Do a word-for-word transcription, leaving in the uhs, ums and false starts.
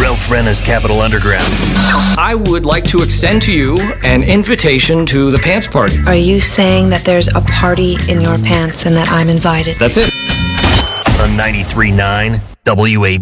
Ralph Renna's Capital Underground. I would like to extend to you an invitation to the pants party. Are you saying that there's a party in your pants and that I'm invited? That's it. On ninety-three point nine W A